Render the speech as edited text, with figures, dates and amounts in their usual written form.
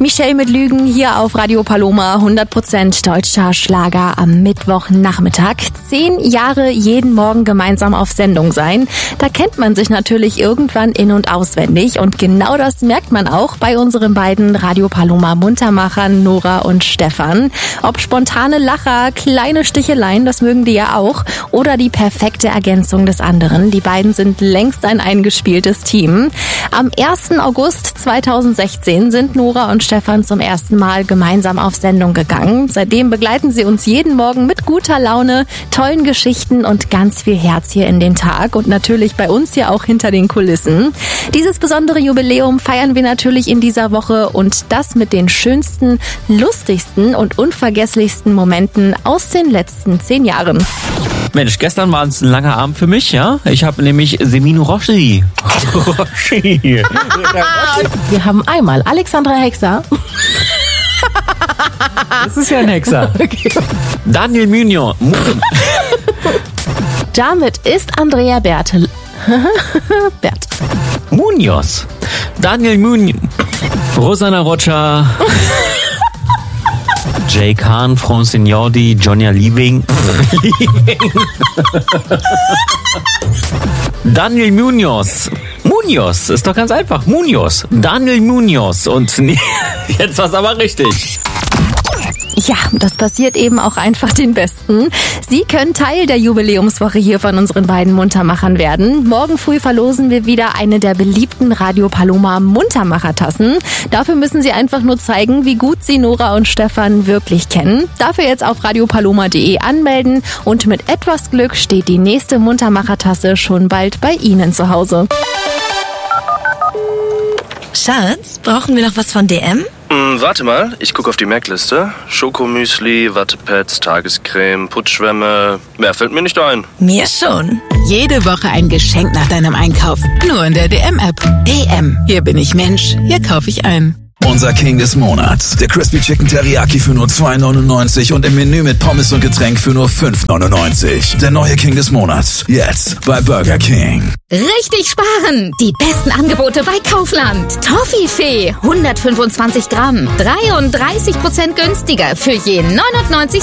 Michelle mit Lügen hier auf Radio Paloma, 100% deutscher Schlager am Mittwochnachmittag. 10 Jahre jeden Morgen gemeinsam auf Sendung sein. Da kennt man sich natürlich irgendwann in- und auswendig. Und genau das merkt man auch bei unseren beiden Radio Paloma Muntermachern Nora und Stefan. Ob spontane Lacher, kleine Sticheleien, das mögen die ja auch. Oder die perfekte Ergänzung des anderen. Die beiden sind längst ein eingespieltes Team. Am 1. August 2016 sind Nora und Stefan zum ersten Mal gemeinsam auf Sendung gegangen. Seitdem begleiten sie uns jeden Morgen mit guter Laune, tollen Geschichten und ganz viel Herz hier in den Tag und natürlich bei uns hier auch hinter den Kulissen. Dieses besondere Jubiläum feiern wir natürlich in dieser Woche und das mit den schönsten, lustigsten und unvergesslichsten Momenten aus den letzten 10 Jahren. Mensch, gestern war es ein langer Abend für mich, ja? Ich habe nämlich Semino Roschi. Wir haben einmal Alexandra Hexer. Das ist ja ein Hexer. Okay. Daniel Munoz. Damit ist Andrea Bertel. Bert. Munoz. Daniel Munoz. Rosanna Rocha. Jay Kahn, Francignordi, Johnny Liebing. Daniel Munoz. Munoz, ist doch ganz einfach. Munoz. Daniel Munoz. Und nee, jetzt war's aber richtig. Ja, das passiert eben auch einfach den Besten. Sie können Teil der Jubiläumswoche hier von unseren beiden Muntermachern werden. Morgen früh verlosen wir wieder eine der beliebten Radio Paloma Muntermacher-Tassen. Dafür müssen Sie einfach nur zeigen, wie gut Sie Nora und Stefan wirklich kennen. Dafür jetzt auf radiopaloma.de anmelden und mit etwas Glück steht die nächste Muntermacher-Tasse schon bald bei Ihnen zu Hause. Schatz, brauchen wir noch was von DM? Warte mal, ich gucke auf die Merkliste. Schokomüsli, Wattepads, Tagescreme, Putzschwämme. Mehr fällt mir nicht ein. Mir schon. Jede Woche ein Geschenk nach deinem Einkauf. Nur in der DM-App. DM. Hier bin ich Mensch. Hier kaufe ich ein. Unser King des Monats. Der Crispy Chicken Teriyaki für nur $2,99 und im Menü mit Pommes und Getränk für nur $5,99. Der neue King des Monats. Jetzt bei Burger King. Richtig sparen! Die besten Angebote bei Kaufland. Toffifee 125 Gramm, 33% günstiger für je 99